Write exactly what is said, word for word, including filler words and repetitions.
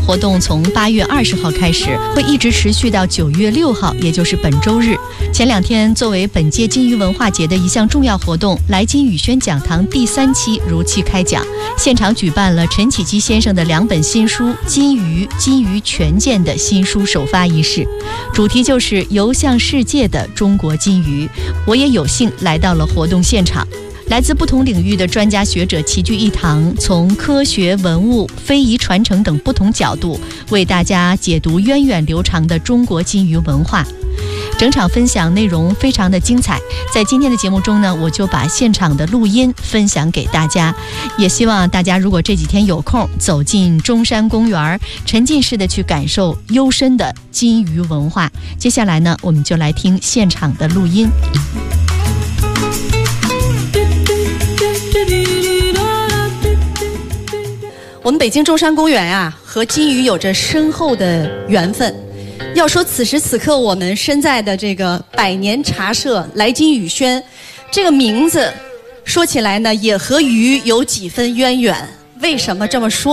活动从八月二十号开始，会一直持续到九月六号，也就是本周日。前两天，作为本届金鱼文化节的一项重要活动，来金宇轩讲堂第三期如期开讲，现场举办了陈启基先生的两本新书《金鱼》《金鱼全鉴》的新书首发仪式，主题就是游向世界的中国金鱼。我也有幸来到了活动现场。来自不同领域的专家学者齐聚一堂，从科学、文物、非遗传承等不同角度，为大家解读源远流长的中国金鱼文化。整场分享内容非常的精彩，在今天的节目中呢，我就把现场的录音分享给大家，也希望大家如果这几天有空走进中山公园，沉浸式的去感受幽深的金鱼文化。接下来呢，我们就来听现场的录音。 我们北京中山公园啊，和金鱼有着深厚的缘分。要说此时此刻我们身在的这个百年茶社来金宇轩，这个名字说起来呢，也和鱼有几分渊源。为什么这么说？